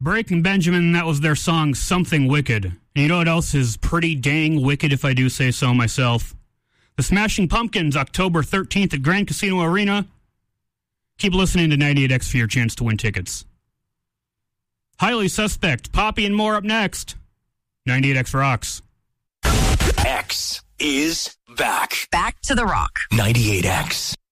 Breaking Benjamin, that was their song Something Wicked. And you know what else is pretty dang wicked, if I do say so myself? The Smashing Pumpkins, October 13th at Grand Casino Arena. Keep listening to 98X for your chance to win tickets. Highly Suspect, Poppy and more up next. 98X rocks. X is back. Back to the rock. 98X.